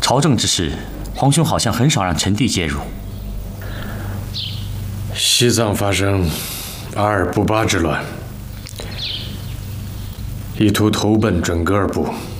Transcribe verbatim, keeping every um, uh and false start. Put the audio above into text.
朝政之事，皇兄好像很少让臣弟介入。 西藏发生阿尔布巴之乱，意图投奔准噶尔部。